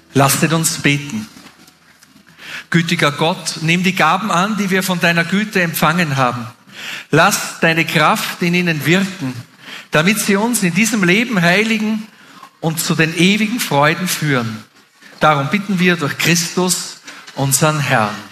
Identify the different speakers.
Speaker 1: Lasset uns beten. Gütiger Gott, nimm die Gaben an, die wir von deiner Güte empfangen haben. Lass deine Kraft in ihnen wirken, damit sie uns in diesem Leben heiligen und zu den ewigen Freuden führen. Darum bitten wir durch Christus, unseren Herrn.